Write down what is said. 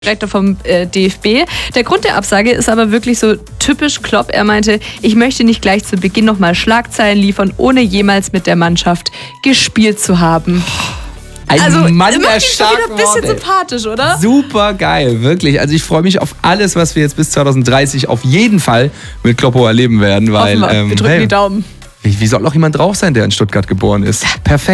Direktor vom DFB. Der Grund der Absage ist aber wirklich so typisch Klopp. Er meinte, ich möchte nicht gleich zu Beginn nochmal Schlagzeilen liefern, ohne jemals mit der Mannschaft gespielt zu haben. Ein Mann macht der ihn schon wieder ein bisschen Schlagworte. sympathisch, oder? Super geil, wirklich. Also ich freue mich auf alles, was wir jetzt bis 2030 auf jeden Fall mit Kloppo erleben werden. Weil, Hoffen wir. Wir drücken die Daumen. Wie soll auch jemand drauf sein, der in Stuttgart geboren ist? Perfekt.